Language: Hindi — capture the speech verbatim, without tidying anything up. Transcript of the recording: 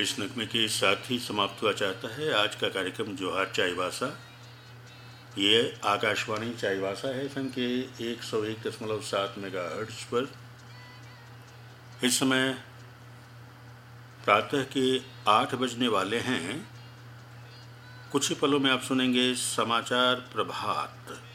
इस नगमे के साथ ही समाप्त हुआ चाहता है आज का कार्यक्रम जोहार चाईबासा। ये आकाशवाणी चाईबासा है एफएम के एक सौ एक दशमलव सात मेगाहर्ट्ज पर। इस समय प्रातः के आठ बजने वाले हैं। कुछ ही पलों में आप सुनेंगे समाचार प्रभात।